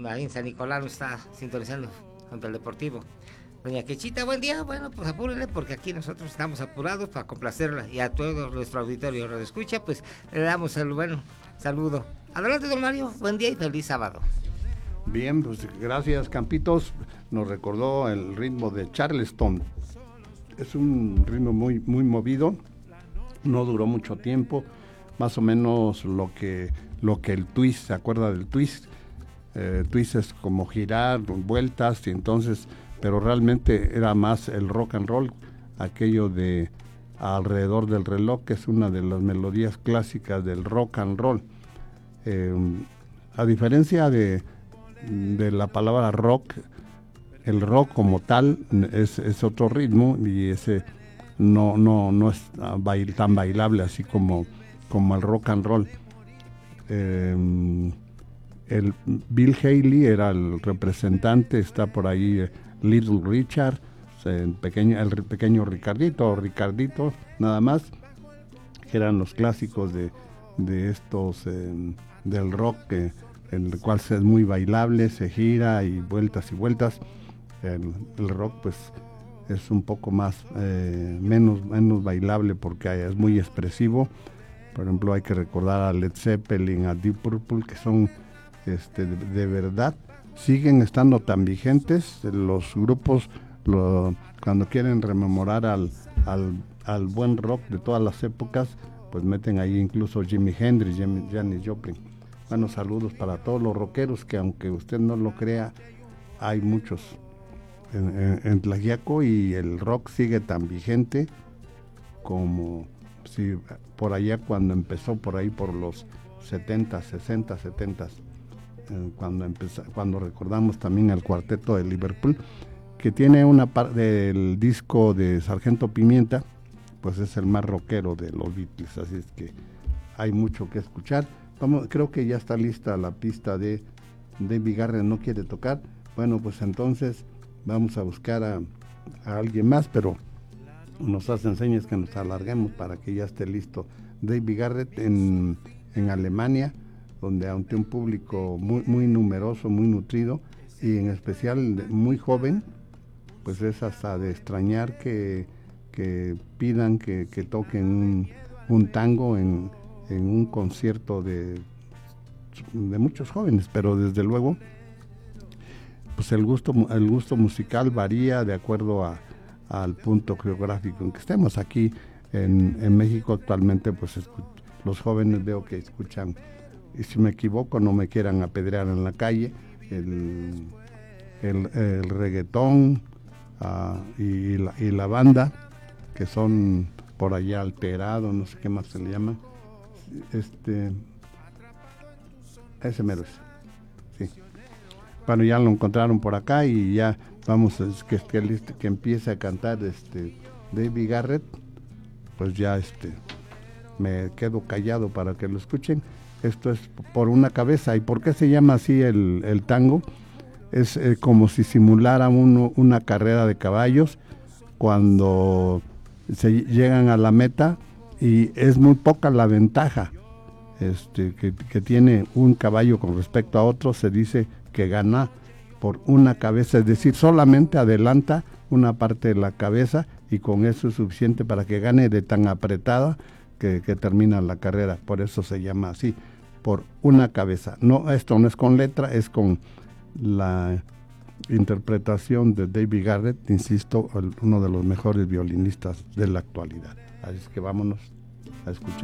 ahí en San Nicolás nos está sintonizando junto al Deportivo. Doña Quechita, buen día. Bueno, pues apúrenle porque aquí nosotros estamos apurados para complacerla y a todo nuestro auditorio lo escucha, pues le damos el saludo. Adelante, don Mario, buen día y feliz sábado. Bien, pues gracias, Campitos. Nos recordó el ritmo de Charleston. Es un ritmo muy, muy movido, no duró mucho tiempo, más o menos lo que el twist, ¿se acuerda del twist? Twist es como girar, vueltas, y entonces, pero realmente era más el rock and roll, aquello de Alrededor del reloj, que es una de las melodías clásicas del rock and roll. A diferencia de la palabra rock, el rock como tal es otro ritmo y ese no es tan bailable así como el rock and roll. El Bill Haley era el representante, está por ahí Little Richard, el pequeño Ricardito, nada más, que eran los clásicos de estos del rock, en el cual es muy bailable, se gira y vueltas. El rock pues es un poco más menos bailable porque es muy expresivo. Por ejemplo, hay que recordar a Led Zeppelin, a Deep Purple, que son de verdad siguen estando tan vigentes. Los grupos cuando quieren rememorar al buen rock de todas las épocas, pues meten ahí incluso Jimi Hendrix, Janis Joplin. Bueno, saludos para todos los rockeros, que aunque usted no lo crea, hay muchos en Tlaxiaco, y el rock sigue tan vigente como si por allá cuando empezó, por ahí por los 70, 60, 70, cuando recordamos también el cuarteto de Liverpool, que tiene una parte del disco de Sargento Pimienta, pues es el más rockero de los Beatles, así es que hay mucho que escuchar. Creo que ya está lista la pista de David Garrett, ¿no quiere tocar? Bueno, pues entonces vamos a buscar a alguien más, pero nos hacen señas que nos alarguemos para que ya esté listo David Garrett en Alemania, donde ante un público muy, muy numeroso, muy nutrido, y en especial muy joven, pues es hasta de extrañar que pidan que toquen un tango en un concierto de muchos jóvenes, pero desde luego pues el gusto musical varía de acuerdo al punto geográfico en que estemos. Aquí en México actualmente pues los jóvenes veo que escuchan, y si me equivoco no me quieran apedrear en la calle, el reggaetón y la banda, que son por allá Alterado, no sé qué más se le llama, ese mero es, sí. Bueno, ya lo encontraron por acá y ya vamos a que esté listo, que empiece a cantar David Garrett, pues ya me quedo callado para que lo escuchen. Esto es Por una cabeza. ¿Y por qué se llama así el tango? Es como si simulara una carrera de caballos cuando se llegan a la meta, y es muy poca la ventaja que tiene un caballo con respecto a otro. Se dice que gana por una cabeza, es decir, solamente adelanta una parte de la cabeza, y con eso es suficiente para que gane de tan apretada que termina la carrera. Por eso se llama así, Por una cabeza. No, esto no es con letra, es con la interpretación de David Garrett, insisto, uno de los mejores violinistas de la actualidad. Así que vámonos a escuchar.